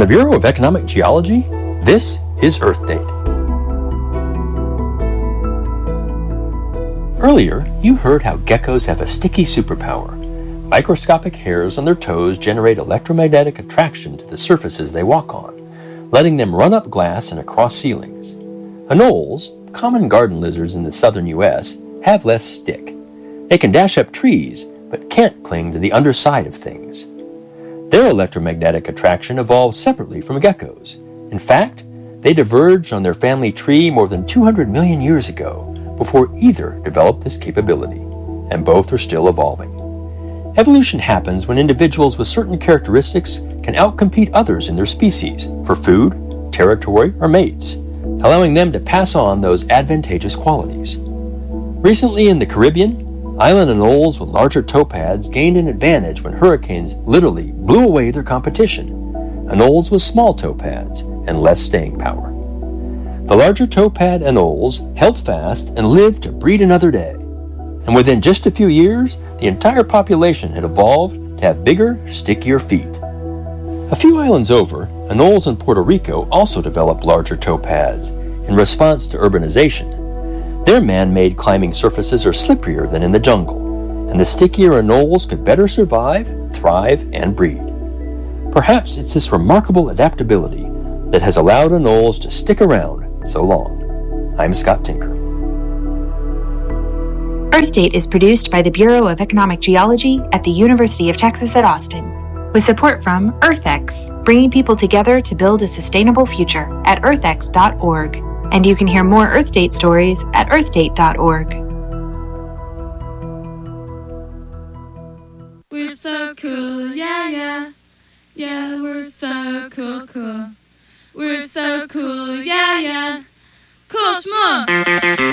the Bureau of Economic Geology, this is Earth Date. Earlier, you heard how geckos have a sticky superpower. Microscopic hairs on their toes generate electromagnetic attraction to the surfaces they walk on, letting them run up glass and across ceilings. Anoles, common garden lizards in the southern U.S., have less stick. They can dash up trees, but can't cling to the underside of things. Their electromagnetic attraction evolved separately from geckos. In fact, they diverged on their family tree more than 200 million years ago before either developed this capability, and both are still evolving. Evolution happens when individuals with certain characteristics can outcompete others in their species for food, territory, or mates, allowing them to pass on those advantageous qualities. Recently in the Caribbean, island anoles with larger toe pads gained an advantage when hurricanes literally blew away their competition, anoles with small toe pads and less staying power. The larger toe pad anoles held fast and lived to breed another day. And within just a few years, the entire population had evolved to have bigger, stickier feet. A few islands over, anoles in Puerto Rico also developed larger toe pads in response to urbanization. Their man-made climbing surfaces are slipperier than in the jungle, and the stickier anoles could better survive, thrive, and breed. Perhaps it's this remarkable adaptability that has allowed anoles to stick around so long. I'm Scott Tinker. Earth Date is produced by the Bureau of Economic Geology at the University of Texas at Austin, with support from EarthX, bringing people together to build a sustainable future at earthx.org. And you can hear more Earth Date stories at earthdate.org. We're so cool, yeah, yeah. Yeah, we're so cool, cool. We're so cool, yeah, yeah. Cool, schmuck.